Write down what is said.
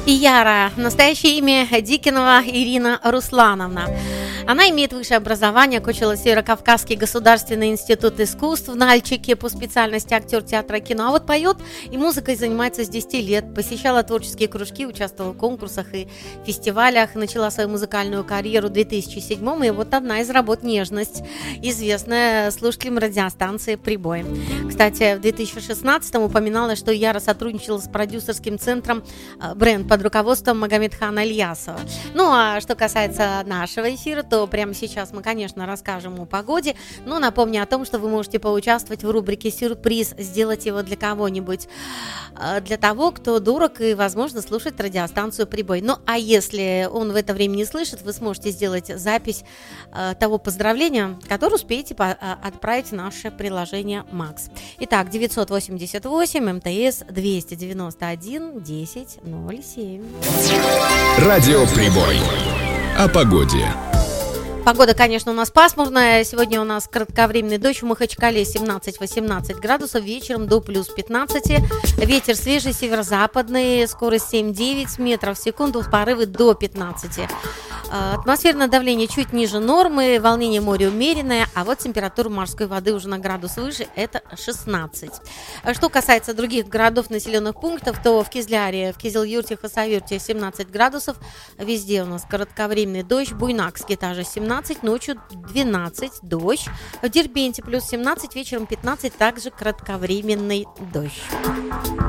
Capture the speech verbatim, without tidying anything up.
Яра. Настоящее имя Дикинова Ирина Руслановна. Она имеет высшее образование, окончила Северокавказский государственный институт искусств в Нальчике по специальности актер театра и кино. А вот поет и музыкой занимается с десяти лет. Посещала творческие кружки, участвовала в конкурсах и фестивалях. Начала свою музыкальную карьеру в две тысячи седьмом. И вот одна из работ «Нежность», известная слушателям радиостанции «Прибой». Кстати, в две тысячи шестнадцатом упоминалось, что Яра сотрудничала с продюсерским центром «Бренд» под руководством Магомедхана Ильясова. Ну а что касается нашего эфира, то прямо сейчас мы, конечно, расскажем о погоде, но напомню о том, что вы можете поучаствовать в рубрике «Сюрприз», сделать его для кого-нибудь, для того, кто дурак и, возможно, слушает радиостанцию «Прибой». Ну а если он в это время не слышит, вы сможете сделать запись того поздравления, которое успеете отправить в наше приложение «Макс». Итак, девятьсот восемьдесят восемь эм тэ эс двести девяносто один десять ноль семь. Радио «Прибой». О погоде. Погода, конечно, у нас пасмурная. Сегодня у нас кратковременный дождь. В Махачкале семнадцать-восемнадцать градусов, вечером до плюс пятнадцать. Ветер свежий, северо-западный, скорость семь-девять метров в секунду, порывы до пятнадцати. Атмосферное давление чуть ниже нормы, волнение моря умеренное, а вот температура морской воды уже на градус выше, это шестнадцать. Что касается других городов, населенных пунктов, то в Кизляре, в Кизил-Юрте, Хасавюрте семнадцать градусов, везде у нас кратковременный дождь, Буйнакске тоже семнадцать, ночью двенадцать, дождь, в Дербенте плюс семнадцать, вечером пятнадцать, также кратковременный дождь.